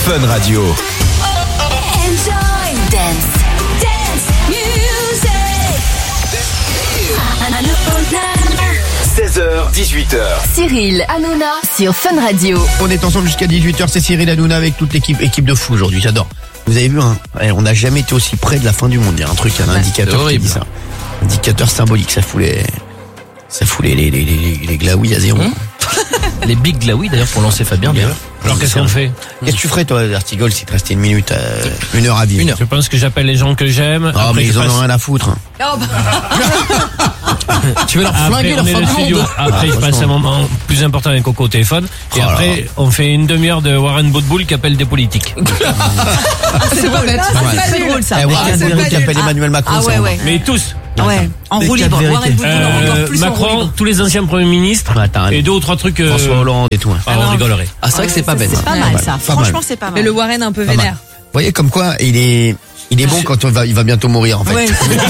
Fun Radio. Enjoy dance music. 16h, 18h. Cyril Hanouna sur Fun Radio. On est ensemble jusqu'à 18h, c'est Cyril Hanouna avec toute équipe de fou aujourd'hui, j'adore. Vous avez vu, on n'a jamais été aussi près de la fin du monde. Il y a un truc, un indicateur qui dit ça. Indicateur symbolique, ça fout les glaouis à zéro. Les big glaouis d'ailleurs pour lancer Fabien d'ailleurs. Alors qu'est-ce qu'on fait? Qu'est-ce que tu ferais toi, Artigol, si te restait une minute, une heure à vivre? Je pense que j'appelle les gens que j'aime. Ah, mais ils en ont rien à foutre. Tu veux leur flinguer leur fin du monde. Après, je passe un moment plus important avec Coco au téléphone. Et après, on fait une demi-heure de Warren Boutboul qui appelle des politiques. C'est pas bête. C'est drôle ça. Warren Boutboul qui appelle Emmanuel Macron. Ah ouais, ouais. Mais tous. Ouais, en roue libre. Warren Boutboul encore plus en roue Macron, libre. tous les anciens premiers ministres. Et 2 ou 3 trucs. François Hollande et tout. On rigolerait. Ah, c'est vrai que c'est pas bête. C'est pas mal ça. Franchement, c'est pas mal. Mais le Warren un peu vénère. Vous voyez comme quoi il est bon quand il va bientôt mourir en fait. Ouais.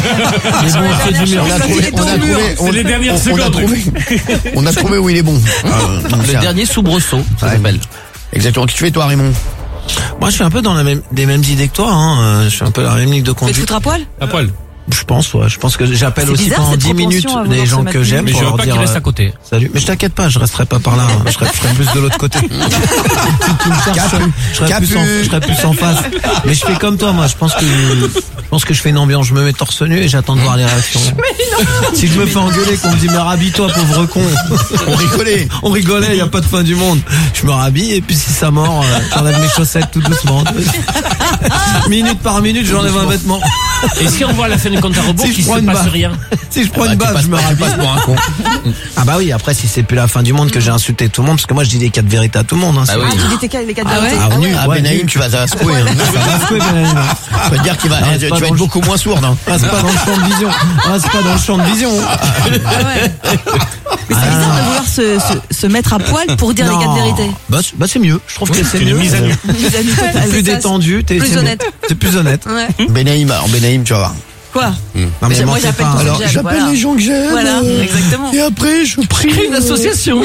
C'est les dernières secondes. On a trouvé où il est bon. Le dernier soubresaut, ça s'appelle. Exactement. Qu'est-ce que tu fais toi, Raymond? Moi, je suis un peu dans des mêmes idées que toi. Je suis un peu dans la même ligne de Tu te conduite. foutre à poil? À poil. Je pense, ouais. Je pense que j'appelle C'est aussi bizarre, pendant cette 10 minutes propension à des vouloir gens se mettre que j'aime Mais je pour veux leur pas dire qu'il reste à côté. salut. Mais je t'inquiète pas, je resterai pas par là. Je serai plus de l'autre côté. Tu me cherches, je serai plus en face. Mais je fais comme toi, moi. Je pense que je fais une ambiance. Je me mets torse nu et j'attends de voir les réactions. Si je me fais engueuler, qu'on me dit mais rhabille-toi, pauvre con. On rigolait, y a pas de fin du monde. Je me rhabille et puis si ça mord, j'enlève mes chaussettes tout doucement. Minute par minute, j'enlève un vêtement. Et si on voit à la fin du compte à rebours Si je qu'il prends se une passe baffe. rien? Si je prends une baffe, je me rhabille. Pour un con. Ah bah oui, après si c'est plus la fin du monde que j'ai insulté tout le monde, parce que moi je dis les 4 vérités à tout le monde. Hein, Ah oui. Ah, tu dis les 4 vérités. Ah, nul. Ah, Ouais, Benaïm, nul. tu vas secouer. Ça va secouer, Benaïm. Ça veut dire qu'il va, Non, c'est tu pas vas dans être le- beaucoup moins sourde. Ah, c'est pas dans le champ de vision. Ah, c'est pas dans le champ de vision. Ah ouais. Mais c'est bizarre de vouloir se mettre à poil pour dire les 4 vérités. Bah c'est mieux. Je trouve que c'est une mieux. mise à nu. Mise à nu totale. Plus C'est ça, détendu, plus c'est mieux. honnête. C'est plus honnête. Ouais. Benaïm, tu vas voir. Quoi? Non, mais Moi, m'en fais j'appelle pas. ton Alors, j'aime, voilà. gens que j'aime. Voilà, exactement. Et après, je prie. Une association.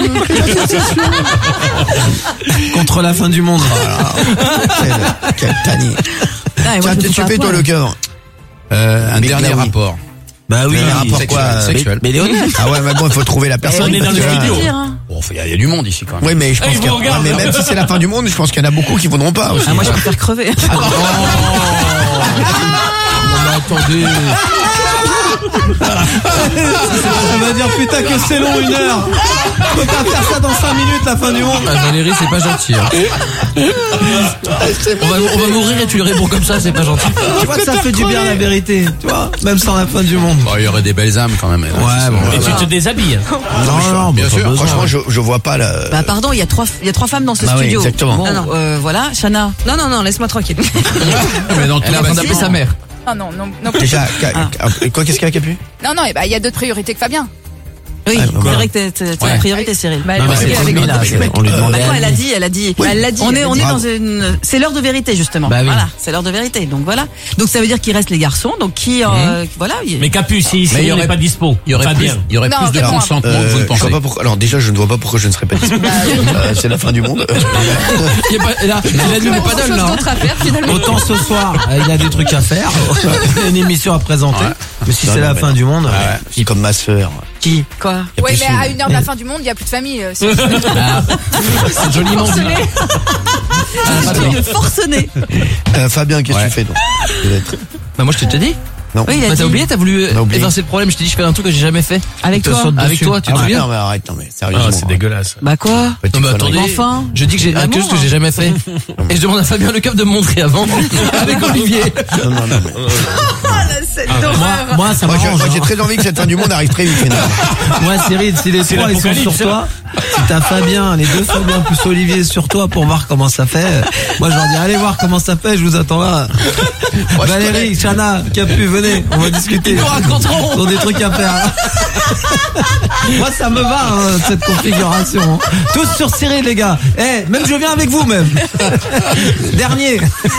contre la fin du monde. Quel tanier. Ah, et moi, Tiens, je me tu fous à fais toi poil. le cœur. Un Mais dernier là, oui. rapport. Bah oui. Mais rapport quoi? Sexuel. Mais Léonie. Ah ouais, mais bon, il faut trouver la personne. on est dans parce le que là- studio. Dire, hein. Bon, il y a du monde ici quand même. Oui, mais je pense ils qu'il y a- vous regardent, mais hein. même si c'est la fin du monde, je pense qu'il y en a beaucoup qui voudront pas aussi. Ah, moi, je préfère crever. Non mais attendez. Elle va dire putain que c'est long 1 heure. On peut pas faire ça dans 5 minutes la fin du monde. Ah, Valérie, c'est pas gentil. Hein. On va mourir et tu lui réponds comme ça, c'est pas gentil. Tu vois que ça fait du bien la vérité. Tu vois, même sans la fin du monde. Bon, il y aurait des belles âmes quand même. Ouais, bon. Et tu te déshabilles. Non, bien sûr. Franchement, je vois pas la. Bah, pardon, il y a 3 femmes dans ce Bah oui, studio. exactement. Bon, voilà, Chana. Non, laisse-moi tranquille. Mais dans Elle est en train d'appeler sa mère. Ah non. Déjà, quoi, qu'est-ce qu'il y a, Capu? Non, il y a d'autres priorités que Fabien. Oui, Ah, c'est vrai que c'est la priorité, Cyril. Bah, Non, mais elle c'est est avec promis, là, on lui demandait. Bah quoi, elle a dit. Elle l'a dit. On est elle dans l'a dit. une. C'est l'heure de vérité justement. Bah oui. Voilà, c'est l'heure de vérité. Donc voilà. Donc ça veut dire qu'il reste les garçons. Donc qui, voilà. Mais Capu, si Mais il y on aurait- n'est pas dispo. Il y aurait plus, Fabien. Non, de réponds consentement que vous ne je vois pensez. pas pourquoi. Alors déjà, je ne vois pas pourquoi je ne serais pas disponible. C'est la fin du monde. Il a dit le paddle là. D'autres à faire finalement. Autant ce soir, il a des trucs à faire, une émission à présenter. Mais si Non, c'est non, la mais fin non. du monde, C'est comme ma sœur. qui Quoi? Ouais, mais à 1 heure de la fin du monde, il n'y a plus de famille. C'est joliment dit. Forcené. Fabien, qu'est-ce que tu fais donc? Peut-être. Bah moi je t'ai déjà dit. Non. Oui, il a Bah dit. t'as oublié, t'as voulu On a oublié. évincer le problème. Je t'ai dit je fais un truc que j'ai jamais fait. Avec te toi. saute Avec dessus. toi, tu te Ah, souviens? non, mais arrête, non mais sérieusement. Ah, c'est dégueulasse. Bah quoi? Petite Non mais connerie. attendez. Enfin. Je dis que j'ai L'amour, quelque chose que j'ai jamais fait. Et je demande à Fabien Le Cap de me montrer avant avec Olivier. Non, mais. moi ça Moi, m'arrange. j'ai très envie que cette fin du monde arrive très vite. finalement. Moi Cyril, si les 3 ils sont l'apocalypse, sur toi, si t'as Fabien, les 2 Fabien plus Olivier sur toi pour voir comment ça fait, moi je leur dis allez voir comment ça fait, je vous attends là. Valérie, Chana, Capu, venez. venez, on va discuter. Ils nous raconteront. Ils ont des trucs à faire. Moi, ça me va, cette configuration. Tous sur Cyril, les gars. Même je viens avec vous, même. Dernier.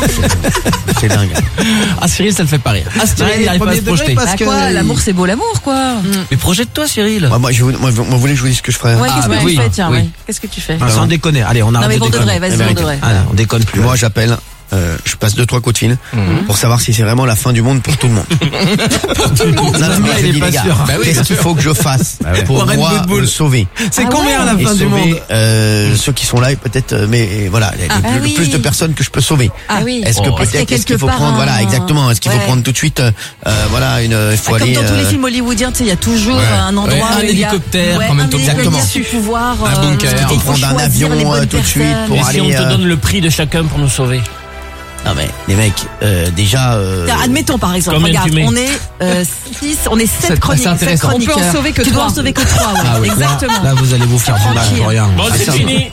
C'est dingue. Ah, Cyril, ça le fait pas rire. Ah, Cyril, il arrive pas à se projeter. Bah quoi, l'amour c'est beau l'amour quoi. Mais projette-toi, Cyril. Moi, vous voulez que je vous dise ce que je ferais? Ouais, qu'est-ce que tu oui, fais tiens, oui. ouais. Qu'est-ce que tu fais? Sans déconner. Allez, on Non arrête mais de pour de déconner. vrai, vas-y pour de vrai. Ah, on déconne plus. Moi, j'appelle. Je passe 2-3 coups de fil pour savoir si c'est vraiment la fin du monde pour tout le monde. Pour tout le monde. Non, mais il je est dis, pas les gars, sûr. Bah oui, qu'est-ce bien qu'il sûr. faut que je fasse pour Warren moi Woodbull. le sauver? C'est combien à la Et fin du monde? sauver ceux qui sont là et peut-être mais voilà le plus de personnes que je peux sauver. Ah oui. Est-ce que peut-être est-ce qu'il faut prendre voilà exactement est-ce qu'il faut prendre tout de suite voilà il faut aller comme dans tous les films hollywoodiens, tu sais, il y a toujours un endroit Ouais, un où il y a hélicoptère, ouais, en même un temps. hélicoptère Exactement. sur pouvoir Un bunker. il faut prendre un choisir avion les bonnes tout de suite personnes. pour Et si on aller te donne le prix de chacun pour nous sauver? non mais les mecs déjà Admettons par exemple, Combien regarde, tu mets on est 6, on est 7 c'est intéressant. On peut en sauver que Tu dois 3. en sauver que 3, ouais. Ah oui, Exactement. Là, vous allez vous faire du mal Tranquille. pour rien. Bon, c'est fini.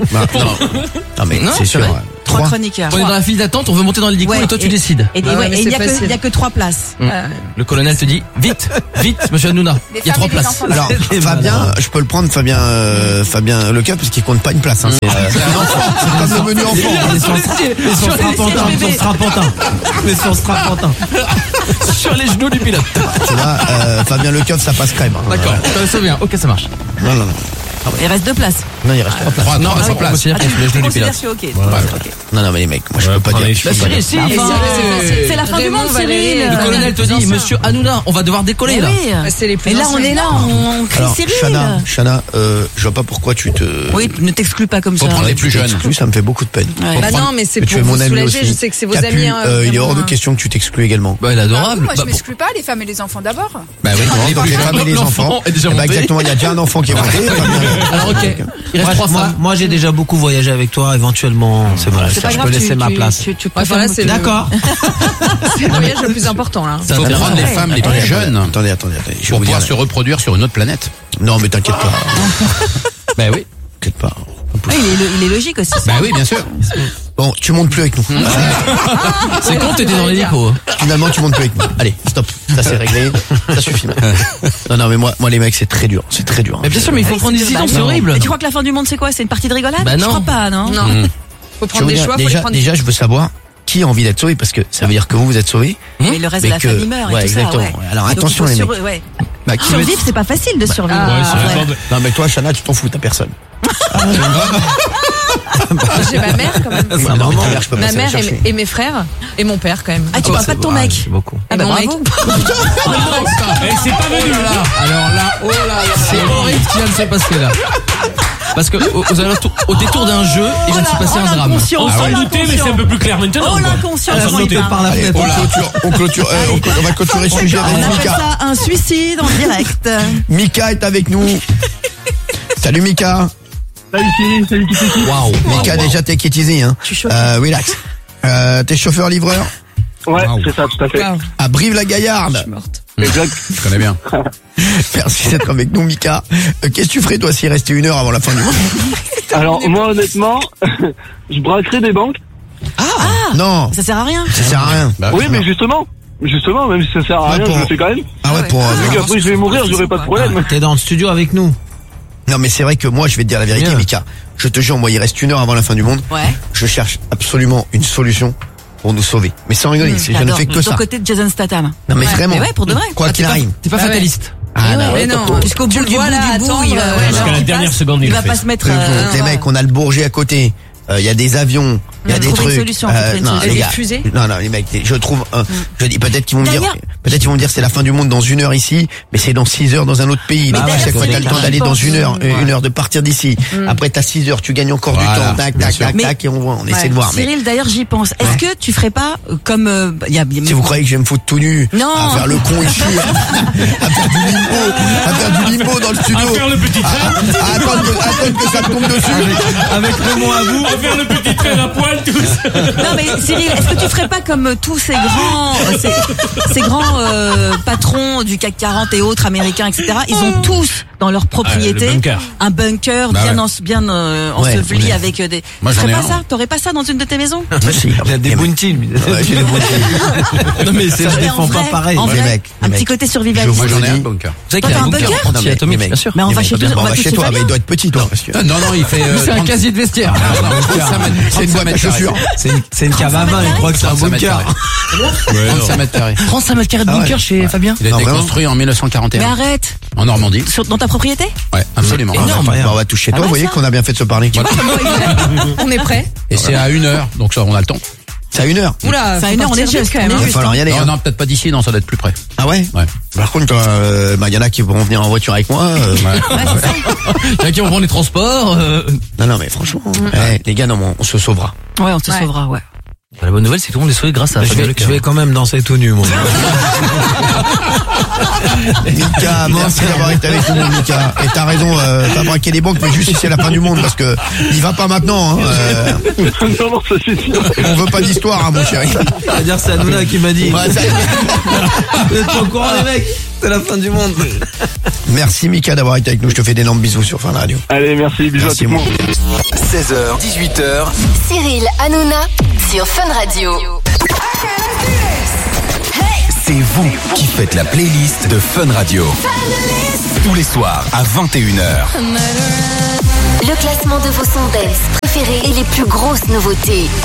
non mais Non, c'est c'est sûr vrai. 3 chroniqueurs. On est dans la file d'attente, on veut monter dans l'hélico Ouais, et toi tu décides. Et Ah ouais, mais il y c'est a que facile. il y a que 3 places. Le colonel te dit vite, monsieur Hanouna. Les Il y a femmes 3 et les places. enfants. alors Fabien je peux le prendre Fabien Lecoeur parce qu'il compte pas une place hein. C'est comme le menu enfant. Mais son strapontin. Mais son strapontin. Sur les genoux du pilote. Tu vois Fabien Lecoeur ça passe crème hein. D'accord, ça bien. Ok, ça marche. Non Il reste 2 places. non il reste 3 places. Non, Ah on oui. considère qu'il y a sur les genoux du pilote. Considère que OK. OK. Non mais les mecs moi je peux pas dire prends les Si, C'est la fin du monde, Cyril. le colonel te dit, monsieur Hanouna, on va devoir décoller Mais là. oui. C'est les plus Et là, anciens. on est là, on crie alors Cyril. Chana je vois pas pourquoi tu te Oui, ne t'exclus pas comme ça. Faut prendre les plus jeunes. t'exclus, ça me fait beaucoup de peine. Ouais. Bah non, mais c'est Mais tu pour es mon vous ami soulager. aussi. Je sais que c'est vos Capu, amis. hein, il est hors de vraiment, question que tu t'exclues également. Bah, il est adorable. Moi, je Bah, m'exclus pas, les femmes et les enfants d'abord. Bah oui, Donc les femmes et les enfants. est déjà Eh ben, monté. exactement, il y a déjà un enfant qui est monté. Alors ok, il reste 3 femmes. Moi, j'ai déjà beaucoup voyagé avec toi. Éventuellement, c'est bon. C'est pas Je grave, peux laisser ma place. Tu Ouais, voilà, c'est D'accord. c'est le voyage le plus important là. Ça Faut va bien. prendre les femmes les plus jeunes Attendez. Je vais pour vous dire. pouvoir se reproduire sur une autre planète. Non, mais t'inquiète pas. Bah oui. T'inquiète pas. Ouais, il est logique aussi. Bah oui, bien sûr. Bon, tu montes plus avec nous. C'est con, t'étais dans l'hélico. Finalement, tu montes plus avec nous. Allez, stop. Ça c'est réglé. Ça suffit. Non, mais moi les mecs, c'est très dur. C'est très dur. Mais bien sûr, mais il faut prendre des décisions, c'est horrible. Et tu crois que la fin du monde c'est quoi? C'est une partie de rigolade? Bah non. Je crois pas, non. Non. Faut Je prendre veux des dire, choix, faut les prendre. déjà, je veux savoir qui a envie d'être sauvé parce que ça veut dire que vous êtes sauvé. Mais le reste de Mais la que- famille meurt ouais, et tout exactement. ça. Ouais. Alors, Et donc, attention, il faut les mecs. ouais. Bah, qui veut- Survivre, c'est pas facile de survivre. Ouais, c'est Ouais. le genre de- Non, mais toi, Chana, tu t'en fous, t'as personne. J'ai ma mère quand même. Ouais, non, mais je peux Ma passer mère la chercher. et mes frères et mon père quand même. Ah, tu parles pas de ton mec? C'est beaucoup. Ah bah mon bravo. Eh, c'est pas venu. Alors là, oh là là, c'est horrible ce qui vient de se passer là. Parce que au détour d'un jeu, il vient de se passer un drame. On s'en doutait, mais c'est un peu plus clair maintenant. Oh quoi. l'inconscient. Ah, comment il sauter parle. par la Allez, fenêtre. on clôture, on va clôturer ce sujet On avec appelle Mika. ça un suicide en direct. Mika est avec nous. Salut Mika. Waouh. Mika, déjà t'es quiétisé, hein. Je suis choquée. Relax. T'es chauffeur-livreur Ouais, c'est ça, tout à fait. à Brive-la-Gaillarde. Exact. Je connais bien. Merci d'être avec nous, Mika. Qu'est-ce que tu ferais, toi, s'il restait 1 heure avant la fin du monde? Alors, moi, honnêtement, je braquerais des banques. Non, Ça sert à rien. ça sert à rien. Bah, Oui, mais justement, même si ça sert à Ouais, rien, pour- je le fais quand même. Ah ouais, pour... Vu qu'après, je vais mourir, j'aurai pas de problème. T'es dans le studio avec nous. Non, mais c'est vrai que moi, je vais te dire la vérité, Bien. Mika. Je te jure, moi, il reste 1 heure avant la fin du monde. Ouais. Je cherche absolument une solution pour nous sauver. Mais sans rigoler, je ne J'adore. fais que De ça. ton côté de Jason Statham. Non, mais Ouais. vraiment. Mais ouais, pour de vrai. Quoi qu'il arrive. T'es pas Bah ouais. fataliste. Ah, non, Mais non. Jusqu'au bout Tu le du vois bout là, du bout, attendre, il va, ouais, ouais, jusqu'à non, la il dernière passe, seconde, il il le va fait. pas se mettre. Les mecs, on a le Bourget à côté. Il y a des avions, il y a des Trouver une trucs. solution, faut trouver une non, solution. les Et gars. des fusées. Non, les mecs, je trouve, je dis, peut-être qu'ils vont me dire, D'ailleurs- c'est la fin du monde dans 1 heure ici, mais c'est dans 6 heures dans un autre pays. Mais Donc, à d'ailleurs, chaque fois, c'est t'as le lui temps qui d'aller dans pense. 1 heure, 1 heure de partir d'ici. Après, t'as 6 heures, tu gagnes encore du Voilà, temps. Tac, bien tac, sûr. tac, Mais- tac, et on essaie Ouais. de voir. Mais Cyril, d'ailleurs, j'y pense. Est-ce que tu ferais pas comme si vous croyez que je vais me foutre tout nu, Non. à faire le con ici, à faire du limo, Cosmo dans le À studio. faire le petit train. Attendre que ça tombe dessus. Avec Raymond à vous. À faire le petit train à poil tous. Non mais Cyril, est-ce que tu ferais pas comme tous ces grands patrons du CAC 40 et autres américains, etc. Ils ont tous dans leur propriété le bunker. un bunker Bah bien, ouais. enseveli avec des. Moi, tu j'en ferais ai pas un. ça? T'aurais pas ça dans une de tes maisons? Il a des bounties, lui. Ouais, j'ai des bounties. Non, mais c'est, je Mais défends en pas vrai, pareil. en Les vrai, mecs, un les petit mecs. côté survivaliste. Moi, j'en ai un dis- bunker. Vous savez Toi, qu'il y a t'as un un bunker bunker anti-atomique, les bien mecs. sûr. Mais on va chez Bon, on va chez chez toi, Fabien. il doit être petit, toi. Parce que... Non, il fait. C'est un casier de vestiaire. C'est une boîte à chaussures. C'est une cave à vin, il croit que c'est un bunker. 35 mètres carrés. 35 mètres carrés de Ah ouais. bunker chez Fabien. Il a Non, été vraiment. construit en Mais 1941 arrête. en Normandie. Dans ta propriété? Ouais, absolument. Énorme. Bah, on va toucher toi, ouais, vous voyez ça. qu'on a bien fait de se parler. On est prêt. Et c'est à 1 heure, donc ça, on a le temps. C'est à 1 heure. Oula, Ça, faut une heure, on est partir juste, vite, quand on même. est Il va juste. falloir y aller. Non, hein. non, peut-être pas d'ici, non, ça doit être plus près. Ah ouais? Ouais. Par contre, il y en a qui vont venir en voiture avec moi. Ouais, c'est ça. Il y en a qui vont prendre les transports. Non, mais franchement, les gars, non, on se sauvera. Ouais, on te Ouais. sauvera, ouais. La bonne nouvelle, c'est que tout le monde est sauvé grâce à Je Fabien vais, Leclerc. je vais quand même danser tout nu, moi. Mika, merci d'avoir été avec nous, Mika. Et t'as raison, t'as braqué les banques, mais juste si c'est la fin du monde, parce que il va pas maintenant. Hein, Non, ça c'est sûr. on veut pas d'histoire, hein, mon chéri. C'est-à-dire, c'est Hanouna qui m'a dit. Ouais, ça- Vous êtes pas au courant, les mecs? C'est la fin du monde. Merci Mika d'avoir été avec nous. Je te fais d'énormes bisous sur Fun Radio. Allez, merci, bisous Merci, à tout le mon monde. 16h, 18h, Cyril Hanouna sur Fun Radio. c'est vous qui faites la playlist de Fun Radio. Tous les soirs à 21h. Le classement de vos sons dance préférés et les plus grosses nouveautés.